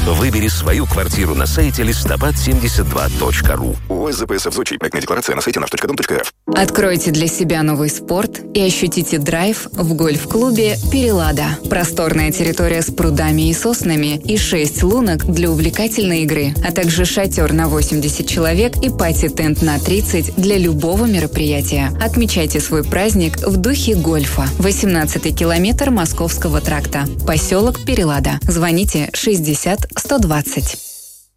Выбери свою квартиру на сайте listopad72.ru. ОС ЗПСФ ЗОЧИ. Проектная декларация на сайте nаш.дом.рф. Откройте для себя новый спорт и ощутите драйв в гольф-клубе «Перелада». Просторная территория с прудами и соснами и 6 лунок для увлекательной игры, а также шатер на 80 человек и пати-тент на 30 для любого мероприятия. Отмечайте свой праздник в духе гольфа. 18-й километр Московского тракта. Поселок Перелада. Звоните 60 120.